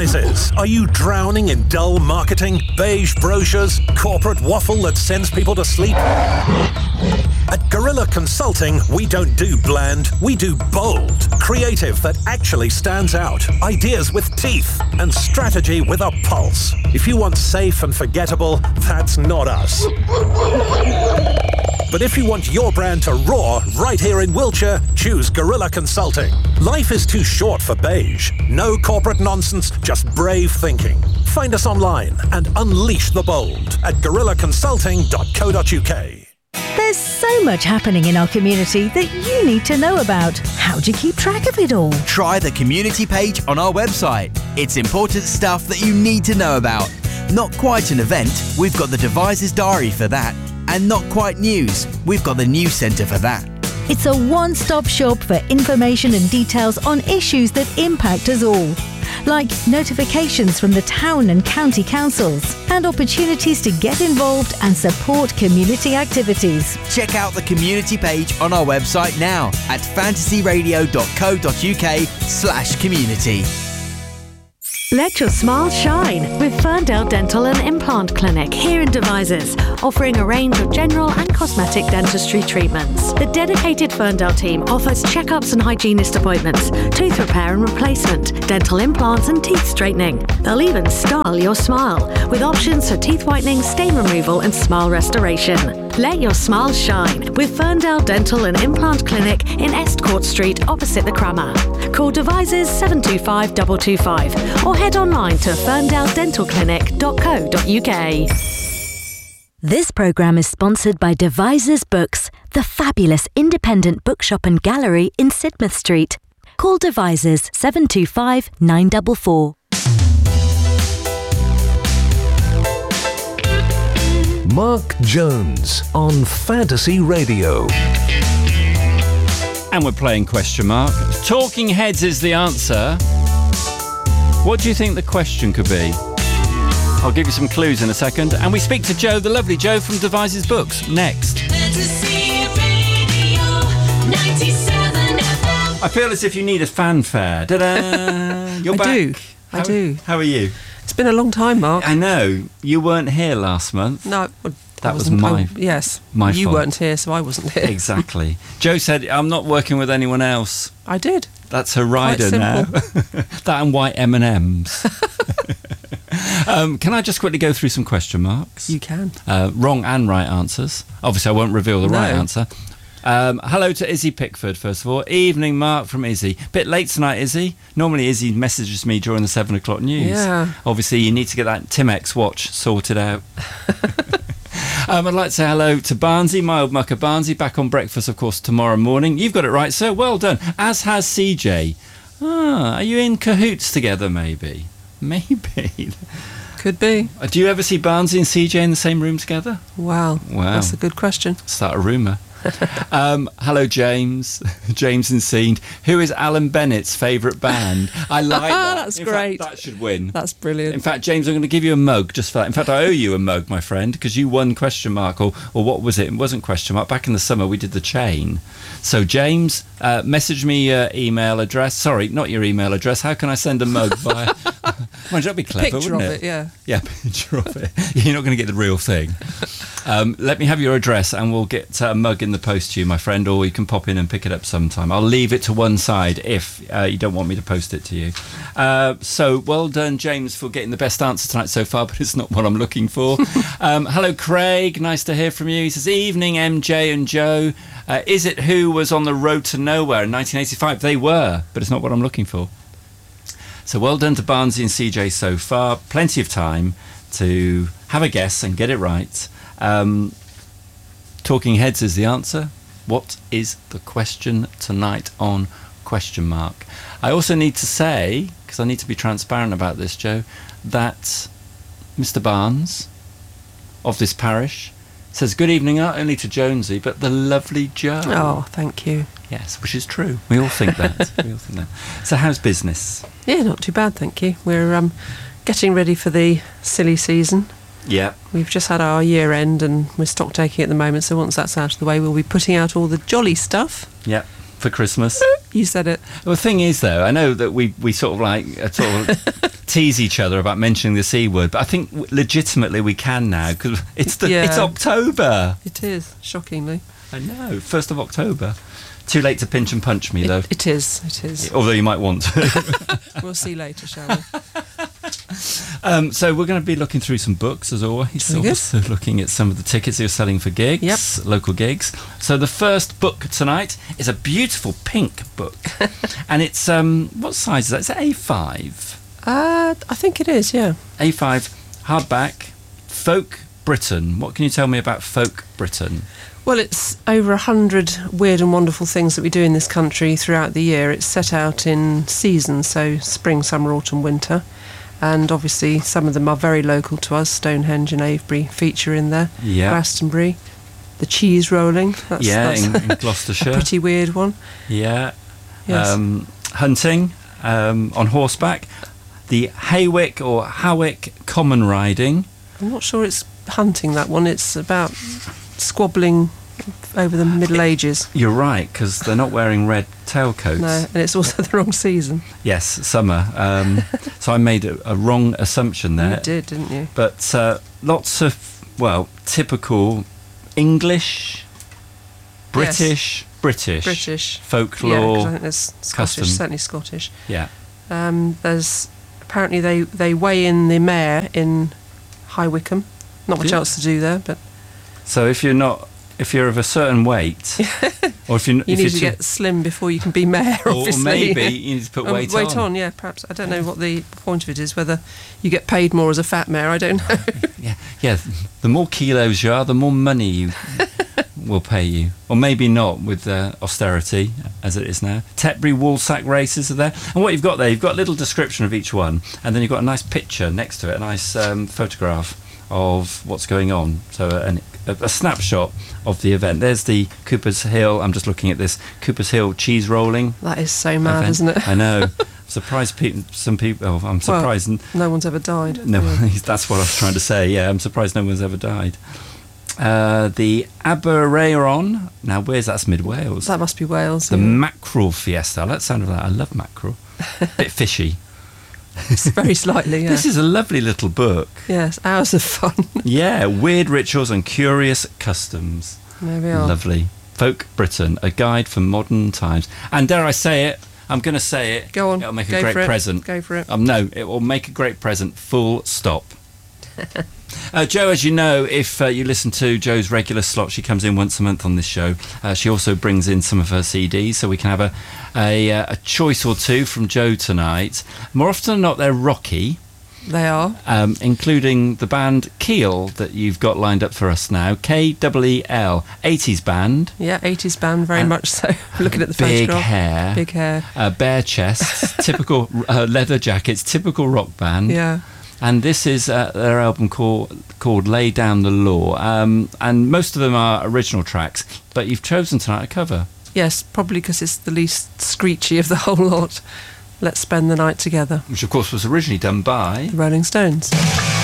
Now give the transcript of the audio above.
Devices. Are you drowning in dull marketing, beige brochures, corporate waffle that sends people to sleep? At Gorilla Consulting, we don't do bland, we do bold. Creative that actually stands out. Ideas with teeth and strategy with a pulse. If you want safe and forgettable, that's not us. But if you want your brand to roar right here in Wiltshire, choose Gorilla Consulting. Life is too short for beige. No corporate nonsense, just brave thinking. Find us online and unleash the bold at gorillaconsulting.co.uk. There's so much happening in our community that you need to know about. How do you keep track of it all? Try the community page on our website. It's important stuff that you need to know about. Not quite an event, we've got the Devices Diary for that. And not quite news, we've got the News Centre for that. It's a one-stop shop for information and details on issues that impact us all, like notifications from the town and county councils and opportunities to get involved and support community activities. Check out the community page on our website now at fantasyradio.co.uk/community. Let your smile shine with Ferndale Dental and Implant Clinic here in Devizes, offering a range of general and cosmetic dentistry treatments. The dedicated Ferndale team offers checkups and hygienist appointments, tooth repair and replacement, dental implants and teeth straightening. They'll even style your smile with options for teeth whitening, stain removal and smile restoration. Let your smile shine with Ferndale Dental and Implant Clinic in Estcourt Street opposite the Crammer. Call Devizes 725 225 or head online to ferndaledentalclinic.co.uk. This programme is sponsored by Devizes Books, the fabulous independent bookshop and gallery in Sidmouth Street. Call Devizes 725 944. Mark Jones on Fantasy Radio. And we're playing question mark. Talking Heads is the answer. What do you think the question could be? I'll give you some clues in a second. And we speak to Joe, the lovely Joe from Devices Books, next. Fantasy Radio 97 FM. I feel as if you need a fanfare. Ta-da! You're back. I do. How are you? It's been a long time, Mark. I know. You weren't here last month. No, that was my fault. You weren't here, so I wasn't here. Exactly. Joe said, I'm not working with anyone else. I did. That's her rider now. That and white M&Ms. Can I just quickly go through some question marks? You can. Wrong and right answers. Obviously, I won't reveal the right answer. Hello to Izzy Pickford, first of all. Evening, Mark from Izzy. Bit late tonight, Izzy. Normally, Izzy messages me during the 7 o'clock news. Yeah. Obviously, you need to get that Timex watch sorted out. I'd like to say hello to Barnsey, my old mucker Barnsey, back on breakfast, of course, tomorrow morning. You've got it right, sir. Well done. As has CJ. Are you in cahoots together, maybe? Maybe. Could be. Do you ever see Barnsey and CJ in the same room together? Wow. That's a good question. Start a rumour. Hello, James. James and Scene. Who is Alan Bennett's favourite band? I like that. That's great. Fact, that should win. That's brilliant. In fact, James, I'm going to give you a mug just for that. In fact, I owe you a mug, my friend, because you won question mark, or what was it? It wasn't question mark. Back in the summer, we did the chain. So, James, message me your email address. Sorry, not your email address. How can I send a mug via... Mind, that'd be clever, picture wouldn't of it? Yeah. Yeah, picture of it. You're not going to get the real thing. Let me have your address and we'll get a mug in the post to you, my friend, or you can pop in and pick it up sometime. I'll leave it to one side if you don't want me to post it to you. So well done, James, for getting the best answer tonight so far, but it's not what I'm looking for. Hello, Craig. Nice to hear from you. He says, evening, MJ and Joe. Is it who was on the road to nowhere in 1985? They were, but it's not what I'm looking for. So well done to Barnsey and CJ so far. Plenty of time to have a guess and get it right. Talking Heads is the answer. What is the question tonight on question mark? I also need to say, because I need to be transparent about this, Joe, that Mr. Barnes of this parish says good evening not only to Jonesy but the lovely Joe. Oh, thank you. Yes, which is true. We all think that. So how's business? Yeah, not too bad, thank you. We're getting ready for the silly season. Yeah. We've just had our year end and we're stock taking at the moment, so once that's out of the way we'll be putting out all the jolly stuff. Yeah, for Christmas. You said it. Well, the thing is, though, I know that we sort of like tease each other about mentioning the C word, but I think legitimately we can now because it's October. It is, shockingly. I know, 1st of October. Too late to pinch and punch me, though. It is. Although you might want to. We'll see later, shall we? So we're going to be looking through some books, as always. Very good. Also looking at some of the tickets you're selling for gigs, local gigs. So the first book tonight is a beautiful pink book. And it's, what size is that? Is it A5? I think it is, yeah. A5, hardback, Folk Britain. What can you tell me about Folk Britain? Well, it's over 100 weird and wonderful things that we do in this country throughout the year. It's set out in seasons, so spring, summer, autumn, winter. And obviously some of them are very local to us. Stonehenge and Avebury feature in there. Yeah. Glastonbury. The cheese rolling. That's in Gloucestershire. a pretty weird one. Yeah. Yes. Hunting on horseback. The Haywick or Howick common riding. I'm not sure it's hunting, that one. It's about squabbling over the Middle Ages. You're right, because they're not wearing red tailcoats. No, and it's also the wrong season. Yes, summer. So I made a wrong assumption there. You did, didn't you? But lots of, typical English, British folklore, Yeah, 'cause I think there's Scottish, custom. certainly Scottish. Yeah. There's apparently they weigh in the mare in High Wycombe. Not much Yeah. else to do there, but So if you're of a certain weight, or if you need to get slim before you can be mayor, or obviously. maybe you need to put weight on. Yeah, perhaps. I don't know what the point of it is, whether you get paid more as a fat mayor, I don't know. Yeah. The more kilos you are, the more money you will pay you. Or maybe not with austerity, as it is now. Tetbury Woolsack races are there. And what you've got there, you've got a little description of each one, and then you've got a nice picture next to it, a nice photograph of what's going on. So a snapshot of the event. There's the Cooper's Hill. I'm just looking at this Cooper's Hill cheese rolling. That is so mad, event. isn't it? I know. Surprised some people. Oh, I'm surprised. No one's ever died. No, Yeah. that's what I was trying to say. Yeah, I'm surprised no one's ever died. The Aberrayron. Now, where's that's mid Wales? That must be Wales. The yeah. mackerel fiesta. That sounded like I love mackerel. Bit fishy. Very slightly, yeah. This is a lovely little book. Yes, hours of fun. Yeah, weird rituals and curious customs. There we are. Lovely. Folk Britain, a guide for modern times. And dare I say it, I'm going to say it. Go on. It'll make Go a great for it. present. Go for it. No, it will make a great present, full stop. Joe, as you know, if you listen to Joe's regular slot, she comes in once a month on this show. She also brings in some of her CDs, so we can have a choice or two from Joe tonight. More often than not, they're rocky. They are. Including the band Keel that you've got lined up for us now. K-E-E-L, 80s band. Yeah, 80s band, very much so. Looking at the Big photograph. hair. Big hair. Bare chests, typical leather jackets, typical rock band. Yeah. And this is their album called Lay Down the Law. And most of them are original tracks, but you've chosen tonight a cover. Yes, probably because it's the least screechy of the whole lot. Let's Spend the Night Together. Which, of course, was originally done by The Rolling Stones.